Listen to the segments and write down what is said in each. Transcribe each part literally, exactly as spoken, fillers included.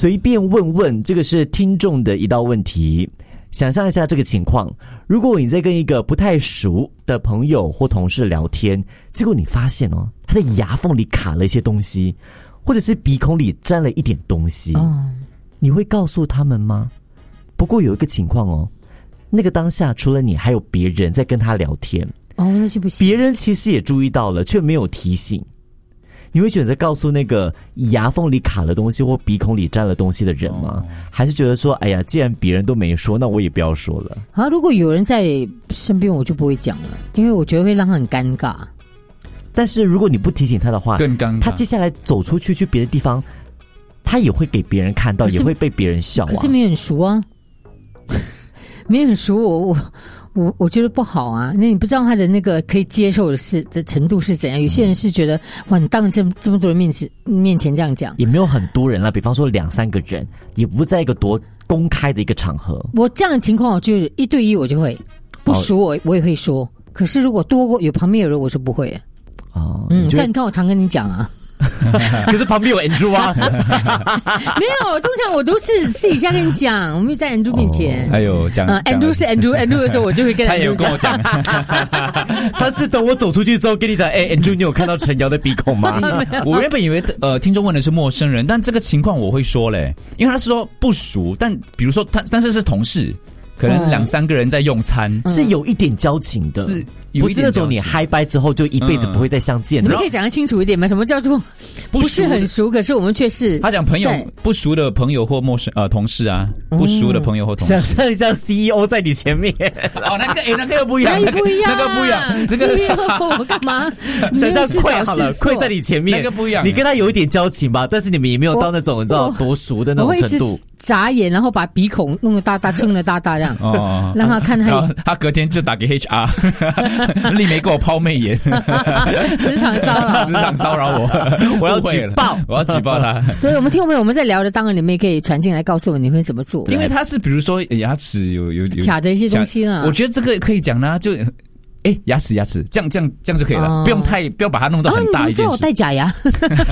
随便问问，这个是听众的一道问题。想象一下这个情况，如果你在跟一个不太熟的朋友或同事聊天，结果你发现哦，他的牙缝里卡了一些东西，或者是鼻孔里沾了一点东西，哦，你会告诉他们吗？不过有一个情况哦，那个当下除了你还有别人在跟他聊天， 哦，那就不行。 别人其实也注意到了，却没有提醒。你会选择告诉那个牙缝里卡了东西或鼻孔里沾了东西的人吗？还是觉得说，哎呀，既然别人都没说，那我也不要说了？ 啊，如果有人在身边，我就不会讲了，因为我觉得会让他很尴尬。 但是如果你不提醒他的话， 更尴尬。 他接下来走出去去别的地方，他也会给别人看到，也会被别人笑啊。 可是没很熟啊，没很熟，我我。我我觉得不好啊，那你不知道他的那个可以接受的是的程度是怎样。有些人是觉得哇，你当着这么这么多人面前面前这样讲， 也没有很多人了，比方说两三个人，也不在一个多公开的一个场合。 我这样的情况就是一对一，我就会不熟我，我我也会说。可是如果多过有旁边有人，我是不会。哦，嗯，像你看我常跟你讲啊。 可是旁边有 Andrew 啊， 没有，通常我都是私底下跟你讲，我没有在 Andrew 面前。 还有讲 Andrew 是 Andrew，Andrew 的时候我就会跟 Andrew 讲。 他也有跟我讲， 他是等我走出去之后跟你讲，哎、欸、，Andrew， 你有看到陈瑶的鼻孔吗？ 我原本以为呃听众问的是陌生人，但这个情况我会说嘞，因为他是说不熟，但比如说他，但是是同事。可能两三个人在用餐， 嗯、是有一点交情的， 是不是那种你嗨掰之后就一辈子不会再相见的？ 你们可以讲得清楚一点吗？什么叫做不是很熟，可是我们却是他讲朋友不熟的朋友或陌生呃同事啊，不熟的朋友或同事。 想象一下 C E O 在你前面， 哦，那个诶、欸，那个又不一样， 那个不一样， 那个不一样， 这个 C E O 我干嘛？ 想象快好了，快在你前面， 那个不一样。 你跟他有一点交情吧，但是你们也没有到那种你知道多熟的那种程度。 眨眼，然后把鼻孔弄得大大，撑得大大这样，哦，让他看他。 他隔天就打给 H R， 丽梅给我抛媚眼， 职场骚扰， 职场骚扰我， 我要举报， 我要举报他。 所以我们听众朋友我们在聊的，当然你们也可以传进来告诉我你会怎么做。 因为他是比如说牙齿有有有卡的一些东西啊， 我觉得这个可以讲呢，就。哎，牙齿牙齿，这样这样这样就可以了，哦、不用太不要把它弄到很大一件事。 哦、你我戴假牙，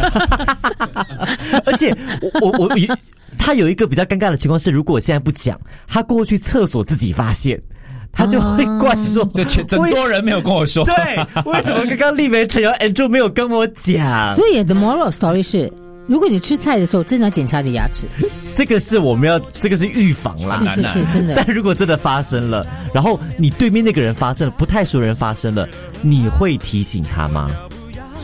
而且我我我，他有一个比较尴尬的情况是，如果我现在不讲，他过去厕所自己发现，他就会怪说， 就全整桌人没有跟我说， 对，为什么刚刚丽梅、陈瑶、Andrew 没有跟我讲？ 所以 the moral story 是。如果你吃菜的时候，真的要检查你的牙齿。 这个是我们要，这个是预防啦。 是是是，真的。 但如果真的发生了，然后你对面那个人发生了，不太熟人发生了，你会提醒他吗？